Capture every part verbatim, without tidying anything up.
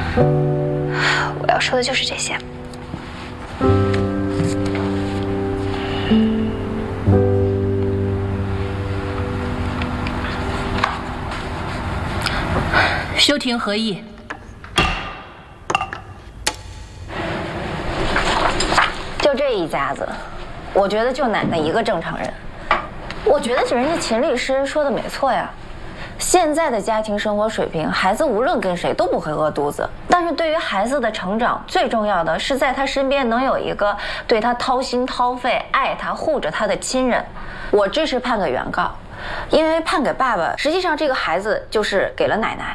我要说的就是这些。 休庭合议。 就这一家子，我觉得就奶奶一个正常人。我觉得人家秦律师说的没错呀。现在的家庭生活水平，孩子无论跟谁都不会饿肚子。但是对于孩子的成长，最重要的是在他身边能有一个对他掏心掏肺、爱他、护着他的亲人。我支持判给原告，因为判给爸爸，实际上这个孩子就是给了奶奶。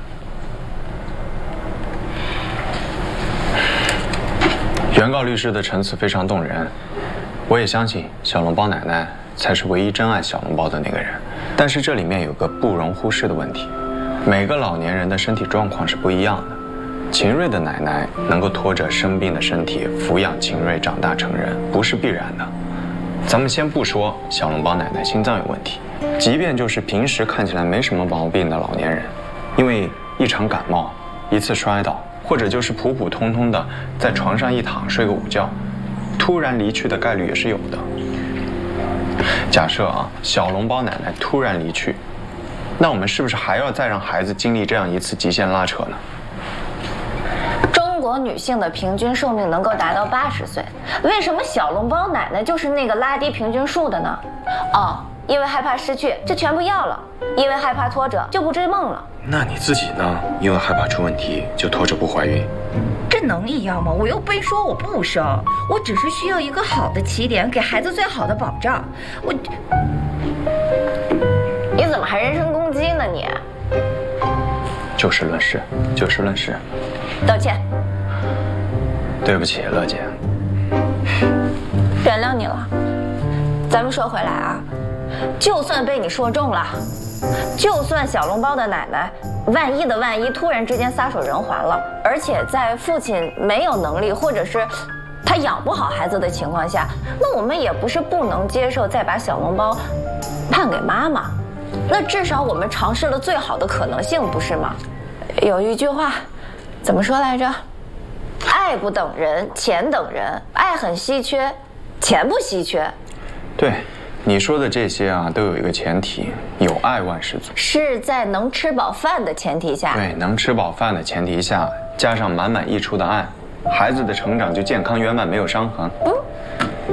原告律师的陈词非常动人，我也相信小笼包奶奶才是唯一真爱小笼包的那个人。但是这里面有个不容忽视的问题，每个老年人的身体状况是不一样的。秦瑞的奶奶能够拖着生病的身体抚养秦瑞长大成人，不是必然的。咱们先不说小笼包奶奶心脏有问题，即便就是平时看起来没什么毛病的老年人，因为一场感冒、一次摔倒，或者就是普普通通的在床上一躺睡个午觉，突然离去的概率也是有的。假设啊，小笼包奶奶突然离去，那我们是不是还要再让孩子经历这样一次极限拉扯呢？ 中国女性的平均寿命能够达到八十岁，为什么小笼包奶奶就是那个拉低平均数的呢？哦，因为害怕失去，这全部要了；因为害怕拖着，就不追梦了。 那你自己呢？因为害怕出问题，就拖着不怀孕。 这能一样吗？我又没说我不生，我只是需要一个好的起点，给孩子最好的保障。我， 你怎么还人身攻击呢你？ 就事论事，就事论事。 道歉。 对不起，乐姐。 原谅你了。咱们说回来啊，就算被你说中了，就算小笼包的奶奶万一的万一突然之间撒手人寰了，而且在父亲没有能力或者是他养不好孩子的情况下，那我们也不是不能接受再把小笼包判给妈妈。那至少我们尝试了最好的可能性，不是吗？有一句话怎么说来着？爱不等人，钱等人。爱很稀缺，钱不稀缺。 对，你说的这些啊，都有一个前提，有爱万事足， 是在能吃饱饭的前提下。 对，能吃饱饭的前提下，加上满满溢出的爱，孩子的成长就健康圆满，没有伤痕。 嗯，